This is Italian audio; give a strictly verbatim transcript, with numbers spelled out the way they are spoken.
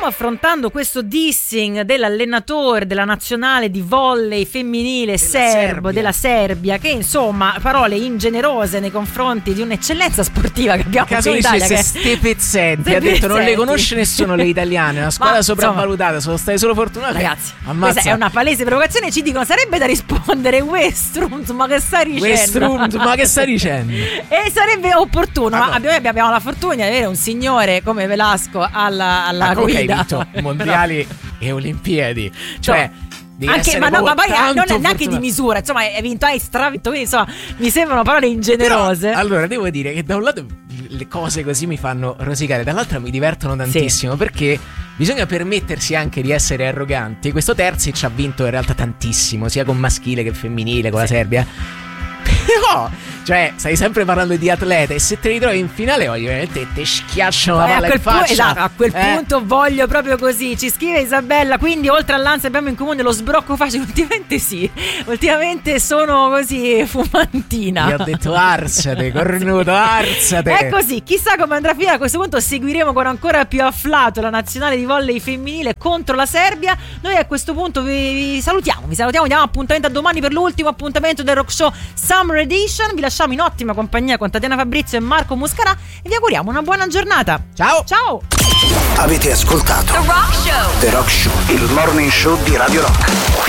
stiamo affrontando questo dissing dell'allenatore della nazionale di volley femminile della serbo, Serbia. della Serbia, che insomma parole ingenerose nei confronti di un'eccellenza sportiva che abbiamo Caso in dice Italia, che ste pezzenti, Ste ha detto non le pezzenti. conosce nessuno le italiane, una squadra Ma, sopravvalutata, sono state solo fortunate. Ragazzi, ammazza. questa è una palese provocazione. Ci dicono sarebbe da rispondere Westrund, ma che stai dicendo? Westrund, ma che stai dicendo? E sarebbe opportuno, Ma ma no. abbiamo, abbiamo la fortuna di avere un signore come Velasco alla, alla Ma comunque hai guida. vinto mondiali e olimpiadi, cioè devi Anche, essere ma no, ma proprio poi non è tanto neanche di fortunato. misura, insomma, hai vinto, hai stravinto, quindi insomma, mi sembrano parole ingenerose. Però, allora devo dire che da un lato le cose così mi fanno rosicare, dall'altro mi divertono tantissimo, perché bisogna permettersi anche di essere arroganti. Questo Terzic ha vinto in realtà tantissimo, sia con maschile che femminile, con la Serbia. Però, cioè, stai sempre parlando di atlete e se te li trovi in finale, voglio veramente te schiacciano la Eh, a palla quel in faccia. pu- esatto, a quel Eh? punto voglio proprio così. Ci scrive Isabella, quindi oltre all'ansia abbiamo in comune lo sbrocco facile. Ultimamente sì, ultimamente sono così fumantina. Gli ho detto arsate, cornuto, arsate. È così, chissà come andrà a finire. A questo punto seguiremo con ancora più afflato la nazionale di volley femminile contro la Serbia. Noi a questo punto vi, vi salutiamo, vi salutiamo, diamo appuntamento a domani per l'ultimo appuntamento del Rock Show Summer Edition. Vi lasciamo in ottima compagnia con Tatiana Fabrizio e Marco Muscarà e vi auguriamo una buona giornata. Ciao. Ciao. Avete ascoltato The Rock Show. The Rock Show, il morning show di Radio Rock.